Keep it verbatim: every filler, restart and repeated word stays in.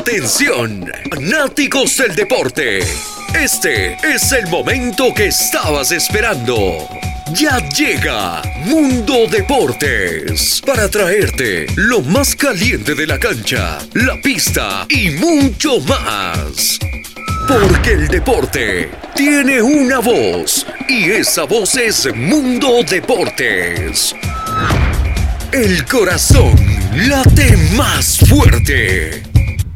Atención, fanáticos del deporte. Este es el momento que estabas esperando. Ya llega Mundo Deportes para traerte lo más caliente de la cancha, la pista y mucho más. Porque el deporte tiene una voz y esa voz es Mundo Deportes. El corazón late más fuerte.